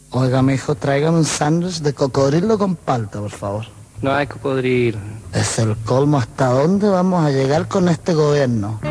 Oiga, mijo, tráigame un sándwich de cocodrilo con palta, por favor. No hay cocodrilo. Es el colmo. ¿Hasta dónde vamos a llegar con este gobierno?